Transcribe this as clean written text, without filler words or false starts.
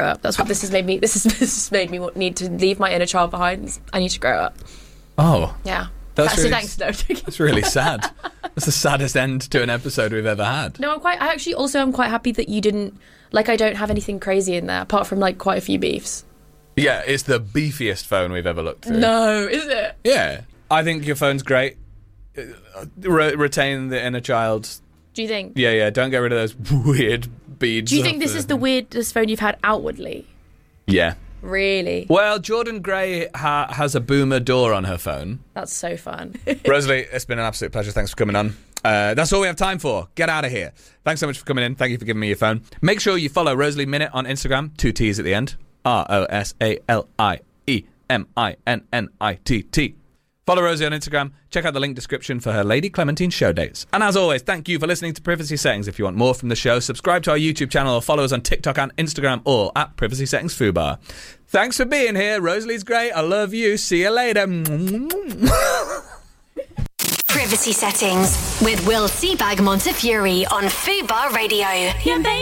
grow up. That's what this has made me. This has made me need to leave my inner child behind. I need to grow up. Oh. Yeah. That's really, thanks. No, that's really sad. That's the saddest end to an episode we've ever had. No, I'm quite happy that you didn't, like, I don't have anything crazy in there, apart from, like, quite a few beefs. Yeah, it's the beefiest phone we've ever looked through. No, is it? Yeah. I think your phone's great. Retain the inner child. Do you think? Yeah, don't get rid of those weird beads. Do you think this is the weirdest phone you've had outwardly? Yeah. Really? Well, Jordan Gray has a boomer door on her phone. That's so fun. Rosalie, it's been an absolute pleasure. Thanks for coming on. That's all we have time for. Get out of here. Thanks so much for coming in. Thank you for giving me your phone. Make sure you follow Rosalie Minnitt on Instagram. 2 T's at the end. ROSALIEMINNITT. Follow Rosie on Instagram. Check out the link description for her Lady Clementine show dates. And as always, thank you for listening to Privacy Settings. If you want more from the show, subscribe to our YouTube channel or follow us on TikTok and Instagram, or at Privacy Settings Fubar. Thanks for being here. Rosalie's great. I love you. See you later. Privacy Settings with Will Seabag Montefiore on Fubar Radio. Yeah, baby.